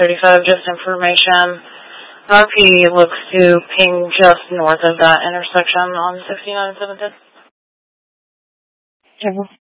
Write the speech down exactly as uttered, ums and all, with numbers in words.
thirty-five, just information. R P looks to ping just north of that intersection on sixty-nine and seventh.